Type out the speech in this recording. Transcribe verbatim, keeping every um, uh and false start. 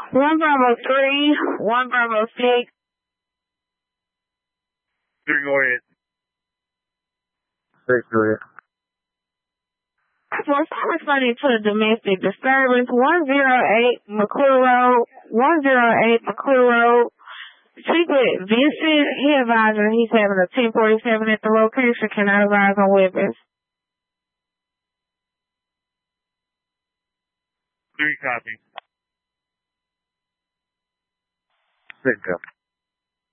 One Bravo three, one Bravo six. Three, go ahead. Six, go ahead. For some responding to a domestic disturbance, one zero eight McClure Road, one zero eight McClure Road. Speak with Vincent. He advised that he's having a ten forty-seven at the location. Cannot advise on weapons. Three, copy. Six, go.